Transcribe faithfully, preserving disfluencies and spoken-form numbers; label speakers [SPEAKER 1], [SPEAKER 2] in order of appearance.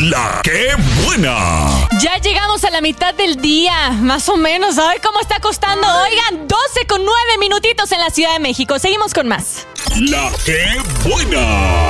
[SPEAKER 1] La que buena.
[SPEAKER 2] Ya llegamos a la mitad del día, más o menos. Ay, cómo está costando. Oigan, doce con nueve minutitos en la Ciudad de México. Seguimos con más.
[SPEAKER 1] La que buena.